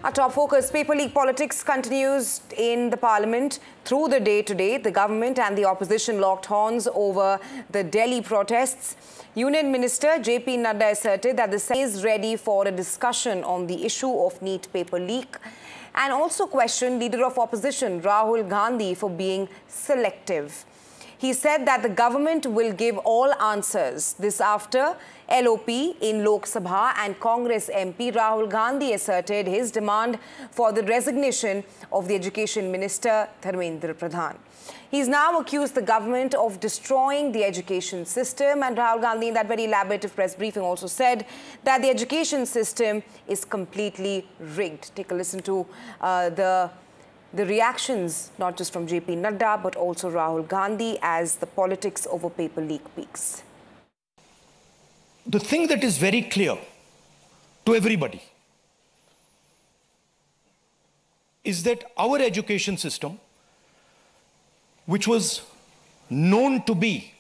Our top focus, paper leak politics continues in the parliament through the day today. The government and the opposition locked horns over the Delhi protests. Union Minister J.P. Nadda asserted that the Senate is ready for a discussion on the issue of NEET paper leak and also questioned Leader of Opposition Rahul Gandhi for being selective. He said that the government will give all answers. This after LOP in Lok Sabha and Congress MP Rahul Gandhi asserted his demand for the resignation of the Education Minister Dharmendra Pradhan. He's now accused the government of destroying the education system, and Rahul Gandhi in that very elaborative press briefing also said that the education system is completely rigged. Take a listen to the reactions, not just from J.P. Nadda, but also Rahul Gandhi as the politics over paper leak peaks. The thing that is very clear to everybody is that our education system, which was known to be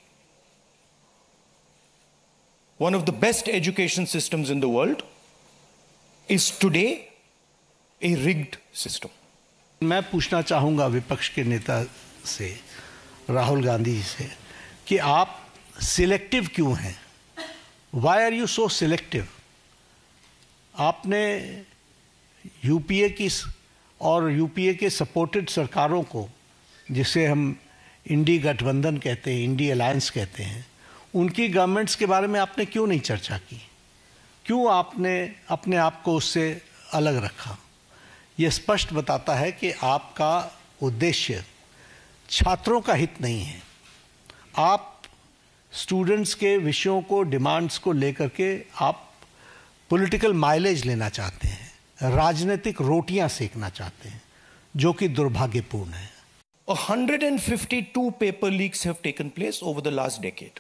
one of the best education systems in the world, is today a rigged system. मैं पूछना चाहूँगा विपक्ष के नेता से, राहुल गांधी से, कि आप सिलेक्टिव क्यों हैं? Why are you so selective? आपने यूपीए की और यूपीए के सपोर्टेड सरकारों को, जिसे हम इंडी गठबंधन कहते हैं, इंडी अलायंस कहते हैं, उनकी गवर्नमेंट्स के बारे में आपने क्यों नहीं चर्चा की? क्यों आपने अपने आप को उससे अलग रखा? ये स्पष्ट बताता है कि आपका उद्देश्य छात्रों का हित नहीं है। आप स्टूडेंट्स के विषयों को, डिमांड्स को लेकर के आप पॉलिटिकल माइलेज लेना चाहते हैं, राजनीतिक रोटियां सेकना चाहते हैं, जो कि दुर्भाग्यपूर्ण है। 152 paper leaks have taken place over the last decade.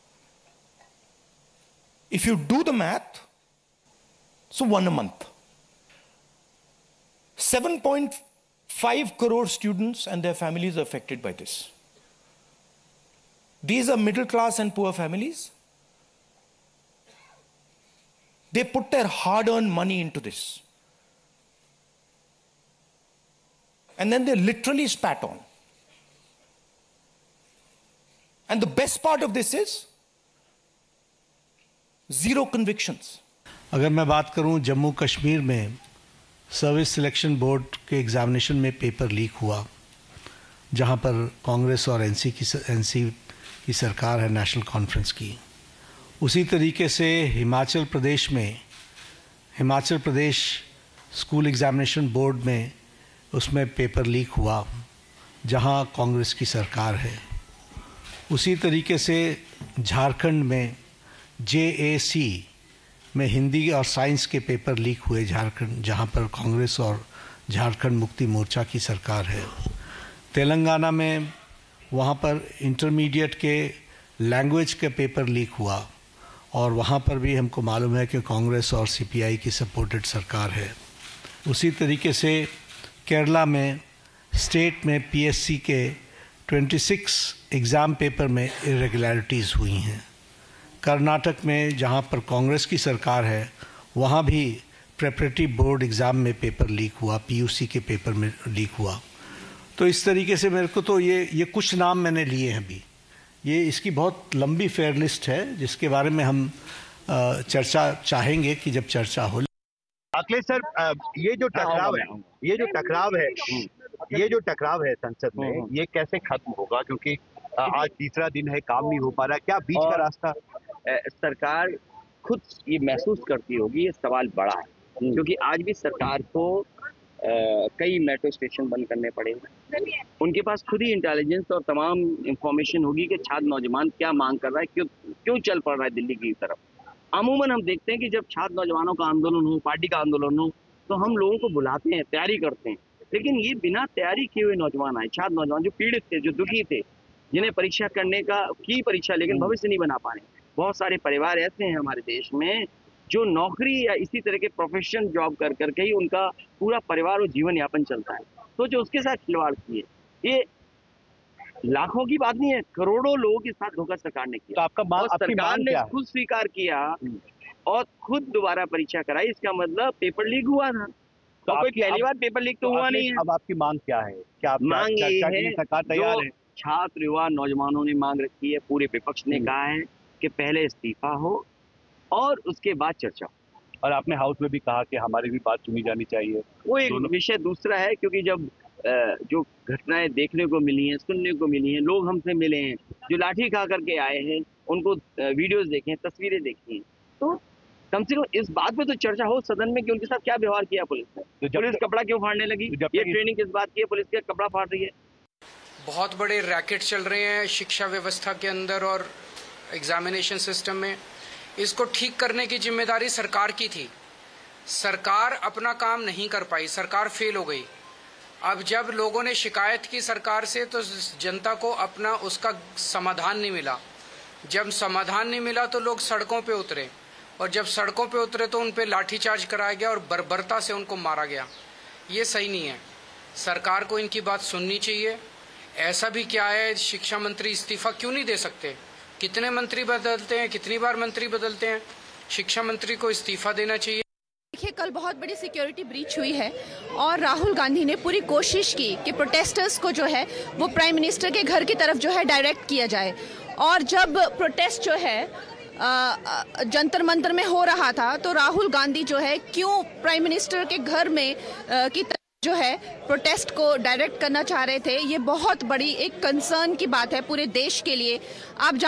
If you do the math, so one a month. 7.5 crore students and their families are affected by this. These are middle class and poor families. They put their hard-earned money into this. And then they're literally spat on. And the best part of this is zero convictions. अगर मैं बात करूं जम्मू कश्मीर में service selection board के examination में paper leak हुआ, जहां पर कांग्रेस और एनसी की सरकार है, नेशनल कॉन्फ्रेंस की। उसी तरीके से Himachal Pradesh school examination board में उसमें पेपर लीक हुआ, जहां कांग्रेस की सरकार है। उसी तरीके से झारखंड में JAC में हिंदी और साइंस के पेपर लीक हुए झारखंड, जहां पर कांग्रेस और झारखंड मुक्ति मोर्चा की सरकार है। तेलंगाना में वहां पर इंटरमीडिएट के लैंग्वेज का पेपर लीक हुआ और वहां पर भी हमको मालूम है कि कांग्रेस और CPI की सपोर्टेड सरकार है। उसी तरीके से केरला में स्टेट में PSC के 26 एग्ज़ाम पेपर में इरेगुलरिटीज़ हुई हैं। कर्नाटक में जहां पर कांग्रेस की सरकार है, वहां भी प्रेपरेटरी बोर्ड एग्ज़ाम में पेपर लीक हुआ, PUC के पेपर में लीक हुआ। तो इस तरीके से मेरे को तो ये कुछ नाम मैंने लिए हैं अभी। ये इसकी बहुत लंबी फेयर लिस्ट है, जिसके बारे में हम चर्चा चाहेंगे कि जब चर्चा हो। अखिलेश सर, ये जो टकराव है संसद में, ये कैसे खत्म होगा? क्योंकि आज तीसरा दिन है, काम नहीं हो पा रहा। क्या बीच का रास्ता? सरकार खुद ये महसूस करती होगी ये सवाल बड़ा है, क्योंकि आज भी सरकार को कई मेट्रो स्टेशन बंद करने पड़े। उनके पास खुद ही इंटेलिजेंस और तमाम इंफॉर्मेशन होगी कि छात्र नौजवान क्या मांग कर रहा है, क्यों चल पड़ रहा है दिल्ली की तरफ। अमूमन हम देखते हैं कि जब छात्र नौजवानों का आंदोलन हो, पार्टी का आंदोलन हो, तो हम लोगों को बुलाते हैं, तैयारी करते हैं। लेकिन ये बिना तैयारी किए हुए नौजवान आए, छात्र नौजवान जो पीड़ित थे, जो दुखी थे, जिन्हें परीक्षा करने की परीक्षा लेकिन भविष्य नहीं बना पा रहे। बहुत सारे परिवार ऐसे हैं हमारे देश में जो नौकरी या इसी तरह के प्रोफेशन जॉब कर करके ही उनका पूरा परिवार और जीवन यापन चलता है। तो जो उसके साथ खिलवाड़ किए, ये लाखों की बात नहीं है, करोड़ों लोगों के साथ धोखा सरकार ने किया। तो सरकार ने खुद स्वीकार किया और खुद दोबारा परीक्षा कराई। इसका मतलब पेपर लीक हुआ था। तो कोई पहली बार पेपर लीक तो हुआ नहीं है। अब आपकी मांग क्या है? क्या आप मांग ये चर्चा के है, लिए सरकार तैयार जो है? छात्र युवा नौजवानों ने मांग रखी है, पूरे विपक्ष ने कहा है कि पहले इस्तीफा हो और उसके बाद चर्चा हो। और आपने हाउस में भी कहा कि हमारी भी बात सुनी जानी चाहिए। वो एक विषय दूसरा है, क्योंकि जब जो घटनाएं देखने को मिली हैं, सुनने को मिली हैं, लोग हमसे मिले हैं, जो लाठी खा करके आए हैं, उनको वीडियोस देखे हैं, तस्वीरें देखी हैं, तो कम से कम इस बात पे तो चर्चा हो सदन में कि उनके साथ क्या व्यवहार किया पुलिस ने। पुलिस कपड़ा क्यों फाड़ने लगी? ये ट्रेनिंग किस बात की है? पुलिस के कपड़ा फाड़ रही है। बहुत बड़े रैकेट चल रहे हैं शिक्षा व्यवस्था के अंदर और एग्जामिनेशन सिस्टम में। इसको ठीक करने की जिम्मेदारी सरकार की थी। सरकार अपना काम नहीं कर पाई, सरकार फेल हो गई। अब जब लोगों ने शिकायत की सरकार से तो जनता को अपना उसका समाधान नहीं मिला। जब समाधान नहीं मिला तो लोग सड़कों पे उतरे, और जब सड़कों पे उतरे तो उन पे लाठीचार्ज कराया गया और बर्बरता से उनको मारा गया। ये सही नहीं है। सरकार को इनकी बात सुननी चाहिए। ऐसा भी क्या है, शिक्षा मंत्री इस्तीफा क्यों नहीं दे सकते? कितने मंत्री बदलते हैं, कितनी बार मंत्री बदलते हैं? शिक्षा मंत्री को इस्तीफा देना चाहिए। देखिए, कल बहुत बड़ी सिक्योरिटी ब्रीच हुई है और राहुल गांधी ने पूरी कोशिश की कि प्रोटेस्टर्स को जो है वो प्राइम मिनिस्टर के घर की तरफ जो है डायरेक्ट किया जाए। और जब प्रोटेस्ट जो है जंतर मंतर में हो रहा था तो राहुल गांधी जो है क्यों प्राइम मिनिस्टर के घर में की तरफ जो है प्रोटेस्ट को डायरेक्ट करना चाह रहे थे? ये बहुत बड़ी एक कंसर्न की बात है पूरे देश के लिए। आप